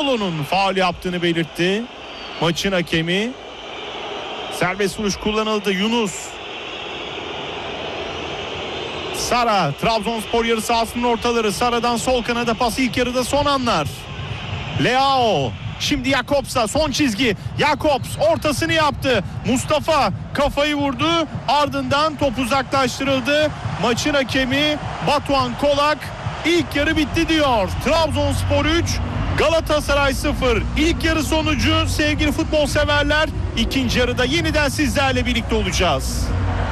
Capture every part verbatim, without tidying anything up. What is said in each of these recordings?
Zaniolo'nun faul yaptığını belirtti maçın hakemi. Serbest vuruş kullanıldı. Yunus. Sara, Trabzonspor yarı sahasının ortaları. Sara'dan sol kanada pas, ilk yarıda son anlar. Leao. Şimdi Jakobs'a son çizgi. Jakobs ortasını yaptı. Mustafa kafayı vurdu. Ardından top uzaklaştırıldı. Maçın hakemi Batuhan Kolak ilk yarı bitti diyor. Trabzonspor üç, Galatasaray sıfır. İlk yarı sonucu sevgili futbol severler. İkinci yarıda yeniden sizlerle birlikte olacağız.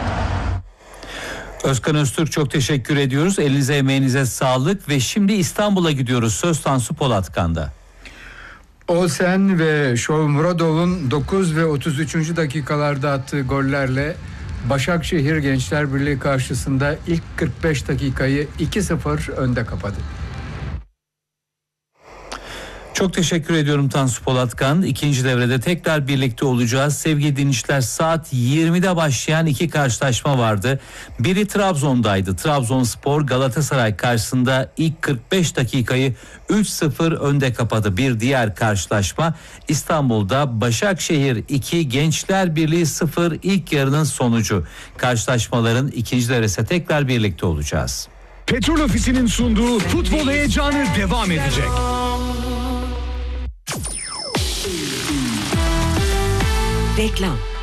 Özkan Öztürk, çok teşekkür ediyoruz. Elinize emeğinize sağlık ve şimdi İstanbul'a gidiyoruz. Söz Tansu Polatkan'da. Olsen ve Shomurodov'un dokuz ve otuz üçüncü dakikalarda attığı gollerle Başakşehir Gençler Birliği karşısında ilk kırk beş dakikayı iki sıfır önde kapadı. Çok teşekkür ediyorum Tansu Polatkan. İkinci devrede tekrar birlikte olacağız. Sevgili dinleyiciler, saat yirmide başlayan iki karşılaşma vardı. Biri Trabzon'daydı. Trabzonspor Galatasaray karşısında ilk kırk beş dakikayı üç sıfır önde kapadı. Bir diğer karşılaşma İstanbul'da Başakşehir iki Gençler Birliği sıfır ilk yarının sonucu. Karşılaşmaların ikinci devresinde tekrar birlikte olacağız. Petrol Ofisi'nin sunduğu futbol heyecanı devam edecek. Reklam.